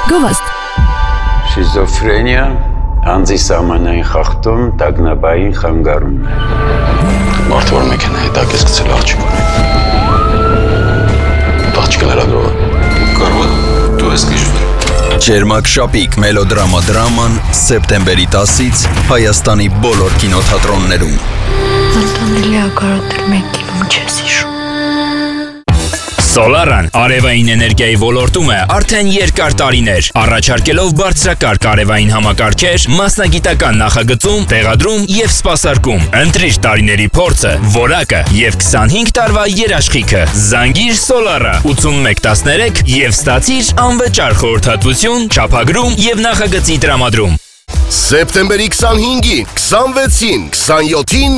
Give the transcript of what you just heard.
Գովաստ։ Շիզոֆրենիա, անձի սահմանային խախտում, տագնապային խանգարումն է։ Մարդը որ մեքենայի տակ է սկսել աղջիկ ունի։ Աղջիկը լրագրող է։ Կարող է դու ես գիշվել։ Ջերմակ շապիկ մելոդրամա դրաման սեպտեմբերի 10-ից Հայաստանի բոլոր կինոթատրոններում։ Անտանելի է կարոտել մեկ կիլոմ չես հիշում։ Սոլարան արևային էներգիայի ոլորտում է արդեն երկար տարիներ, առաջարկելով բարձրակարգ արևային համակարգեր, մասնագիտական նախագծում, տեղադրում և սպասարկում։ Ընտրիր տարիների փորձը, որակը և 25 տարվա երաշխիքը։ Զանգիր Սոլարա 8113 և ստացիր անվճար խորհրդատվություն, չափագրում և նախագծի տրամադրում։ Սեպտեմբերի 25-ին, 26-ին, 27-ին